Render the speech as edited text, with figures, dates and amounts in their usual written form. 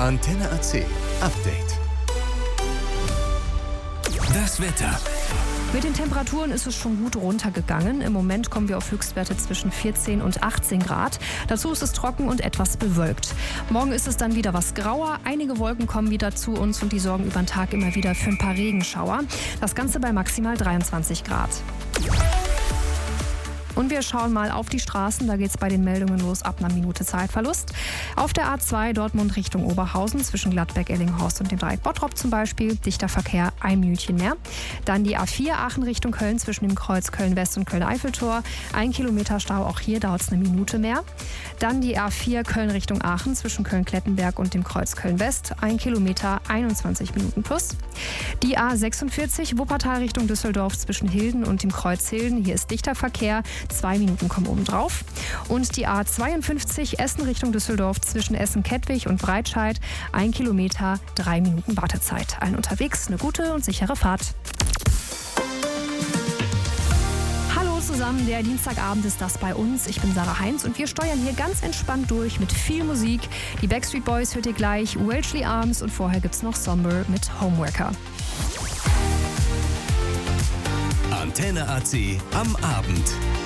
Antenne AC Update. Das Wetter. Mit den Temperaturen ist es schon gut runtergegangen. Im Moment kommen wir auf Höchstwerte zwischen 14 und 18 Grad. Dazu ist es trocken und etwas bewölkt. Morgen ist es dann wieder was grauer. Einige Wolken kommen wieder zu uns und die sorgen über den Tag immer wieder für ein paar Regenschauer. Das Ganze bei maximal 23 Grad. Und wir schauen mal auf die Straßen, da geht es bei den Meldungen los ab einer Minute Zeitverlust. Auf der A2 Dortmund Richtung Oberhausen zwischen Gladbeck, Ellinghorst und dem Dreieck Bottrop zum Beispiel, dichter Verkehr, 1 Minütchen mehr. Dann die A4 Aachen Richtung Köln zwischen dem Kreuz Köln-West und Köln-Eiffeltor, 1 Kilometer Stau, auch hier dauert es eine Minute mehr. Dann die A4 Köln Richtung Aachen zwischen Köln-Klettenberg und dem Kreuz Köln-West, 1 Kilometer, 21 Minuten plus. Die A46 Wuppertal Richtung Düsseldorf zwischen Hilden und dem Kreuz Hilden, hier ist dichter Verkehr, 2 Minuten kommen oben drauf. Und die A52 Essen Richtung Düsseldorf zwischen Essen-Kettwig und Breitscheid, 1 Kilometer, 3 Minuten Wartezeit. Allen unterwegs eine gute und sichere Fahrt. Hallo zusammen, der Dienstagabend ist das bei uns. Ich bin Sarah Heinz und wir steuern hier ganz entspannt durch mit viel Musik. Die Backstreet Boys hört ihr gleich, Welchley Arms und vorher gibt's noch Somber mit Homeworker. Antenne AC am Abend.